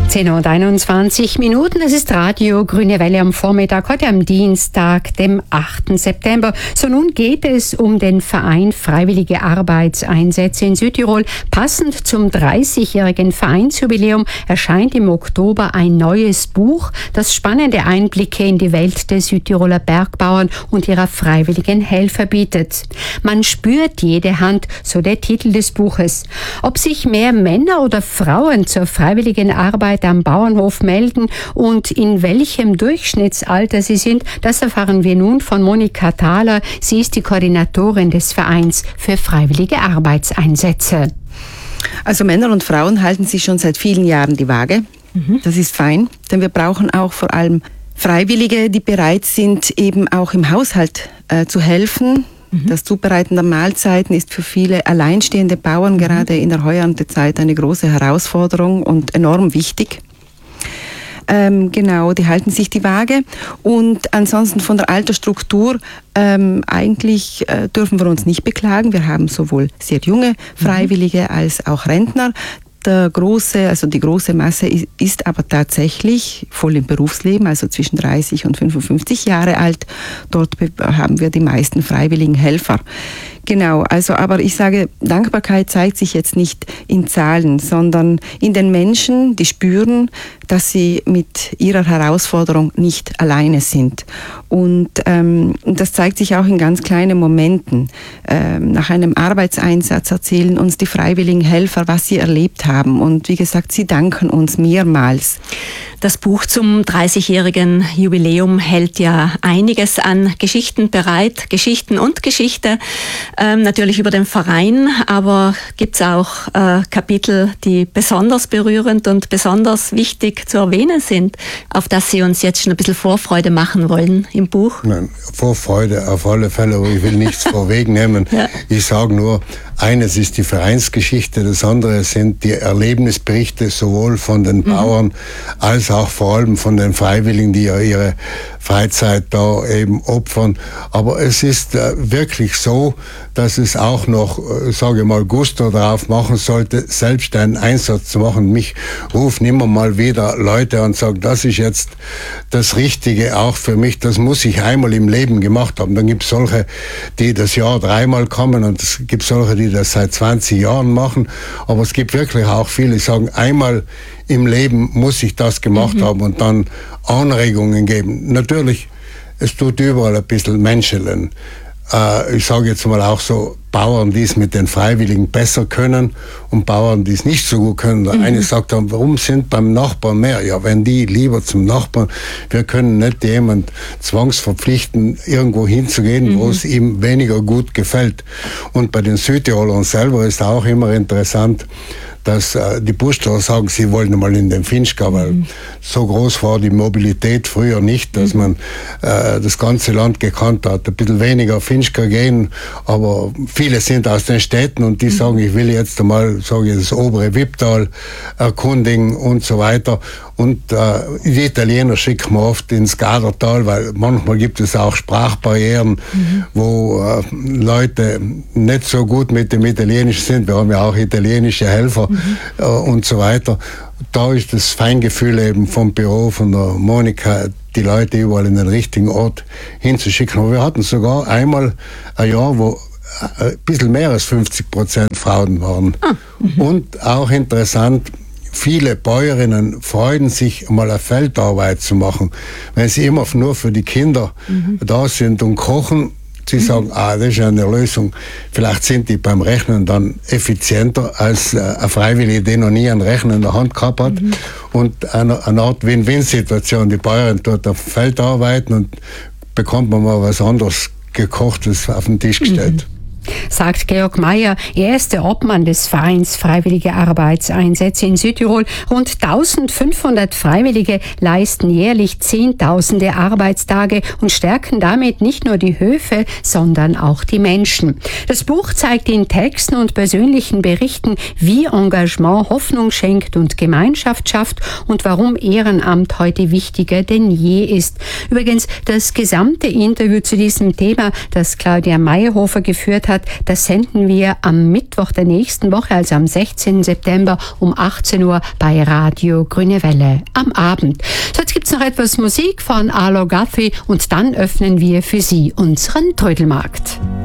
10:21. Es ist Radio Grüne Welle am Vormittag, heute am Dienstag, dem 8. September. So, nun geht es um den Verein Freiwillige Arbeitseinsätze in Südtirol. Passend zum 30-jährigen Vereinsjubiläum erscheint im Oktober ein neues Buch, das spannende Einblicke in die Welt der Südtiroler Bergbauern und ihrer freiwilligen Helfer bietet. Man spürt jede Hand, so der Titel des Buches. Ob sich mehr Männer oder Frauen zur freiwilligen Arbeit am Bauernhof melden und in welchem Durchschnittsalter sie sind, das erfahren wir nun von Monika Thaler. Sie ist die Koordinatorin des Vereins für freiwillige Arbeitseinsätze. Also Männer und Frauen halten sich schon seit vielen Jahren die Waage. Das ist fein, denn wir brauchen auch vor allem Freiwillige, die bereit sind, eben auch im Haushalt zu helfen. Das Zubereiten der Mahlzeiten ist für viele alleinstehende Bauern gerade in der Heuerntezeit eine große Herausforderung und enorm wichtig. Genau, die halten sich die Waage. Und ansonsten von der Altersstruktur, eigentlich dürfen wir uns nicht beklagen. Wir haben sowohl sehr junge Freiwillige als auch Rentner. Die große Masse ist aber tatsächlich voll im Berufsleben, also zwischen 30 und 55 Jahre alt. Dort haben wir die meisten freiwilligen Helfer. Genau, aber ich sage, Dankbarkeit zeigt sich jetzt nicht in Zahlen, sondern in den Menschen, die spüren, dass sie mit ihrer Herausforderung nicht alleine sind. Und das zeigt sich auch in ganz kleinen Momenten. Nach einem Arbeitseinsatz erzählen uns die freiwilligen Helfer, was sie erlebt haben. Und wie gesagt, sie danken uns mehrmals. Das Buch zum 30-jährigen Jubiläum hält ja einiges an Geschichten bereit, Geschichten und Geschichte, natürlich über den Verein, aber gibt es auch Kapitel, die besonders berührend und besonders wichtig zu erwähnen sind, auf das Sie uns jetzt schon ein bisschen Vorfreude machen wollen im Buch? Nein, Vorfreude auf alle Fälle, aber ich will nichts vorwegnehmen. Ja. Ich sage nur, eines ist die Vereinsgeschichte, das andere sind die Erlebnisberichte sowohl von den Bauern als auch vor allem von den Freiwilligen, die ja ihre Freizeit da eben opfern. Aber es ist wirklich so, dass es auch noch, sage ich mal, Gusto drauf machen sollte, selbst einen Einsatz zu machen. Mich rufen immer mal wieder Leute und sagen, das ist jetzt das Richtige auch für mich, das muss ich einmal im Leben gemacht haben. Dann gibt es solche, die das Jahr 3-mal kommen und es gibt solche, die das seit 20 Jahren machen. Aber es gibt wirklich auch viele, die sagen, einmal im Leben muss ich das gemacht haben und dann Anregungen geben. Natürlich, es tut überall ein bisschen menscheln. Ich sage jetzt mal auch so, Bauern, die es mit den Freiwilligen besser können und Bauern, die es nicht so gut können. Der eine sagt dann, warum sind beim Nachbarn mehr? Ja, wenn die lieber zum Nachbarn, wir können nicht jemand zwangsverpflichten, irgendwo hinzugehen, wo es ihm weniger gut gefällt. Und bei den Südtirolern selber ist auch immer interessant, dass die Buschler sagen, sie wollen mal in den Finchgau, weil so groß war die Mobilität früher nicht, dass man das ganze Land gekannt hat. Ein bisschen weniger Finchgau gehen, aber viele sind aus den Städten und die sagen, ich will jetzt einmal, sage ich, das obere Wipptal erkundigen und so weiter. Und die Italiener schicken wir oft ins Gadertal, weil manchmal gibt es auch Sprachbarrieren, wo Leute nicht so gut mit dem Italienisch sind. Wir haben ja auch italienische Helfer und so weiter. Da ist das Feingefühl eben vom Büro, von der Monika, die Leute überall in den richtigen Ort hinzuschicken. Aber wir hatten sogar einmal ein Jahr, wo ein bisschen mehr als 50% Frauen waren. Und auch interessant, viele Bäuerinnen freuen sich, mal eine Feldarbeit zu machen. Wenn sie immer nur für die Kinder da sind und kochen, sie sagen, das ist eine Lösung. Vielleicht sind die beim Rechnen dann effizienter als ein Freiwilliger, der noch nie einen Rechner in der Hand gehabt hat. Und eine Art Win-Win-Situation. Die Bäuerin tut auf dem Feld arbeiten und bekommt man mal was anderes Gekochtes auf den Tisch gestellt. Sagt Georg Meyer. Er ist der Obmann des Vereins Freiwillige Arbeitseinsätze in Südtirol. Rund 1500 Freiwillige leisten jährlich Zehntausende Arbeitstage und stärken damit nicht nur die Höfe, sondern auch die Menschen. Das Buch zeigt in Texten und persönlichen Berichten, wie Engagement Hoffnung schenkt und Gemeinschaft schafft und warum Ehrenamt heute wichtiger denn je ist. Übrigens, das gesamte Interview zu diesem Thema, das Claudia Meyerhofer geführt hat, hat, das senden wir am Mittwoch der nächsten Woche, also am 16. September um 18 Uhr bei Radio Grüne Welle am Abend. So, jetzt gibt's noch etwas Musik von Arlo Guthrie und dann öffnen wir für Sie unseren Trödelmarkt.